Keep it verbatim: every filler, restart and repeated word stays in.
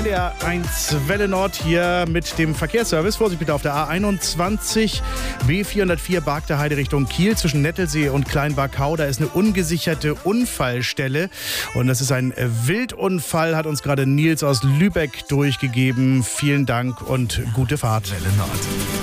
D R eins Welle Nord hier mit dem Verkehrsservice. Vorsicht bitte auf der A einundzwanzig, B vierhundertvier Bargteheide Richtung Kiel zwischen Nettelsee und Kleinbarkau. Da ist eine ungesicherte Unfallstelle und das ist ein Wildunfall, hat uns gerade Nils aus Lübeck durchgegeben. Vielen Dank und gute Fahrt. Welle Nord.